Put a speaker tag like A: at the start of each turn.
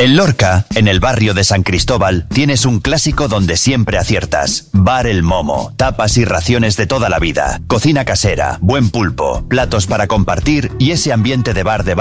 A: En Lorca, en el barrio de San Cristóbal, tienes un clásico donde siempre aciertas. Bar El Momo, tapas y raciones de toda la vida, cocina casera, buen pulpo, platos para compartir y ese ambiente de bar